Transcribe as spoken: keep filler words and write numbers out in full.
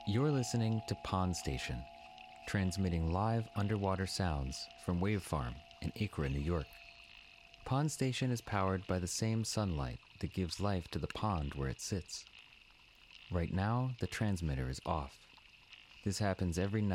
You're listening to Pond Station, transmitting live underwater sounds from Wave Farm in Acra, New York. Pond Station is powered by the same sunlight that gives life to the pond where it sits. Right now, the transmitter is off. This happens every night.